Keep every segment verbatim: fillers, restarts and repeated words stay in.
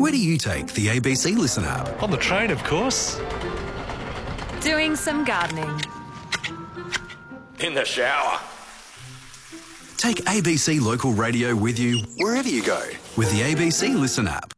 Where do you take the A B C Listen app? On the train, of course. Doing some gardening. In the shower. Take A B C Local Radio with you wherever you go with the A B C Listen app.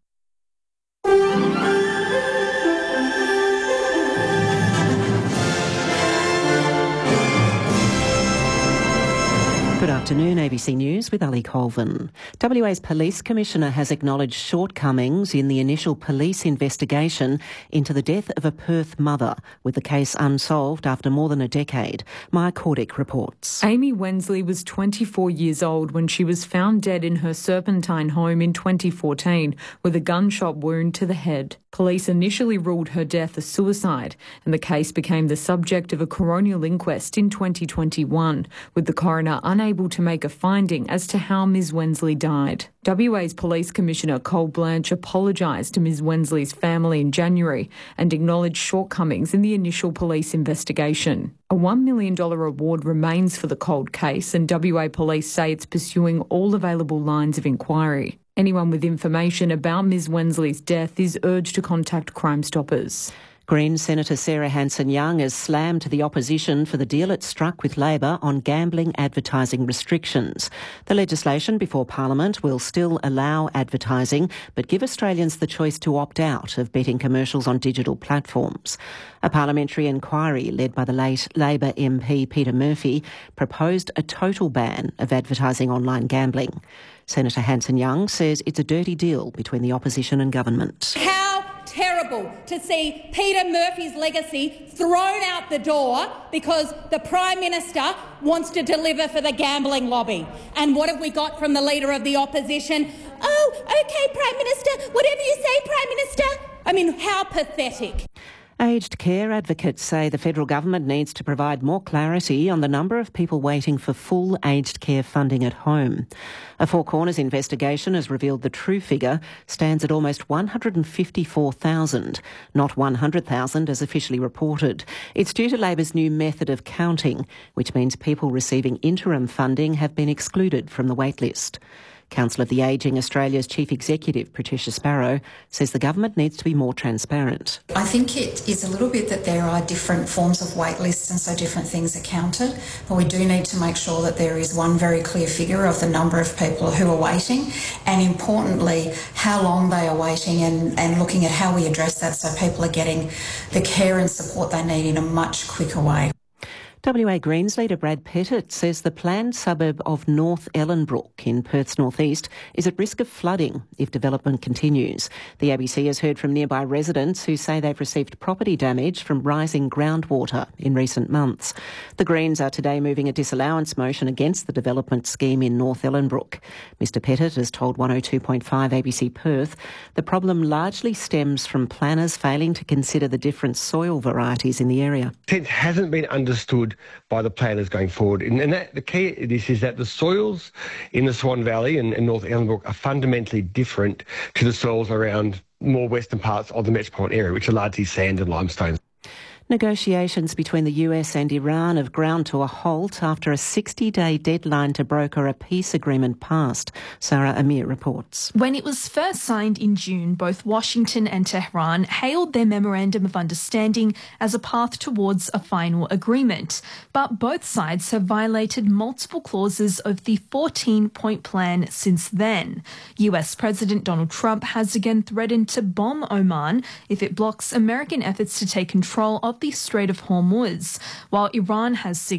Good afternoon, A B C News with Ali Colvin. W A's Police Commissioner has acknowledged shortcomings in the initial police investigation into the death of a Perth mother, with the case unsolved after more than a decade. Maya Cordick reports. Amy Wensley was twenty-four years old when she was found dead in her Serpentine home in twenty fourteen with a gunshot wound to the head. Police initially ruled her death a suicide, and the case became the subject of a coronial inquest in twenty twenty-one, with the coroner unable to make a finding as to how Ms Wensley died. W A's Police Commissioner Cole Blanche apologised to Ms Wensley's family in January and acknowledged shortcomings in the initial police investigation. A one million dollars award remains for the cold case, and W A Police say it's pursuing all available lines of inquiry. Anyone with information about Ms Wensley's death is urged to contact Crime Stoppers. Greens Senator Sarah Hanson-Young has slammed the opposition for the deal it struck with Labor on gambling advertising restrictions. The legislation before Parliament will still allow advertising, but give Australians the choice to opt out of betting commercials on digital platforms. A parliamentary inquiry led by the late Labor M P Peter Murphy proposed a total ban of advertising online gambling. Senator Hanson-Young says it's a dirty deal between the opposition and government. How terrible to see Peter Murphy's legacy thrown out the door because the Prime Minister wants to deliver for the gambling lobby. And what have we got from the Leader of the Opposition? Oh, OK, Prime Minister, whatever you say, Prime Minister. I mean, how pathetic. Aged care advocates say the federal government needs to provide more clarity on the number of people waiting for full aged care funding at home. A Four Corners investigation has revealed the true figure stands at almost one hundred fifty-four thousand, not one hundred thousand as officially reported. It's due to Labor's new method of counting, which means people receiving interim funding have been excluded from the waitlist. Council of the Ageing Australia's Chief Executive, Patricia Sparrow, says the government needs to be more transparent. I think it is a little bit that there are different forms of wait lists and so different things are counted, but we do need to make sure that there is one very clear figure of the number of people who are waiting and, importantly, how long they are waiting and, and looking at how we address that so people are getting the care and support they need in a much quicker way. W A Greens leader Brad Pettit says the planned suburb of North Ellenbrook in Perth's northeast is at risk of flooding if development continues. The A B C has heard from nearby residents who say they've received property damage from rising groundwater in recent months. The Greens are today moving a disallowance motion against the development scheme in North Ellenbrook. Mister Pettit has told one oh two point five A B C Perth the problem largely stems from planners failing to consider the different soil varieties in the area. It hasn't been understood by the planners going forward. And, and that, the key to this is that the soils in the Swan Valley and, and North Ellenbrook are fundamentally different to the soils around more western parts of the metropolitan area, which are largely sand and limestone. Negotiations between the U S and Iran have ground to a halt after a sixty-day deadline to broker a peace agreement passed. Sarah Amir reports. When it was first signed in June, both Washington and Tehran hailed their Memorandum of Understanding as a path towards a final agreement. But both sides have violated multiple clauses of the fourteen-point plan since then. U S President Donald Trump has again threatened to bomb Oman if it blocks American efforts to take control of the Strait of Hormuz, while Iran has signaled